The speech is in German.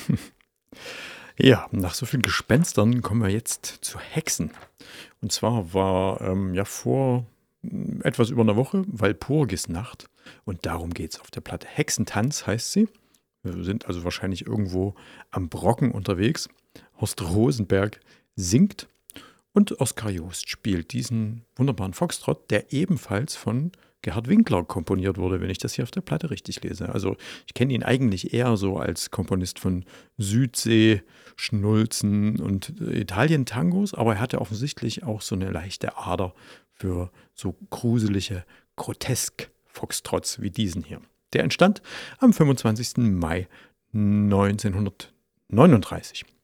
Ja, nach so vielen Gespenstern kommen wir jetzt zu Hexen. Und zwar war ja vor etwas über einer Woche Walpurgisnacht und darum geht's auf der Platte. Hexentanz heißt sie. Wir sind also wahrscheinlich irgendwo am Brocken unterwegs. Horst Rosenberg singt und Oskar Joost spielt diesen wunderbaren Foxtrott, der ebenfalls von Gerhard Winkler komponiert wurde, wenn ich das hier auf der Platte richtig lese. Also ich kenne ihn eigentlich eher so als Komponist von Südsee, Schnulzen und Italien-Tangos, aber er hatte offensichtlich auch so eine leichte Ader für so gruselige Grotesk-Foxtrotts wie diesen hier. Der entstand am 25. Mai 1939.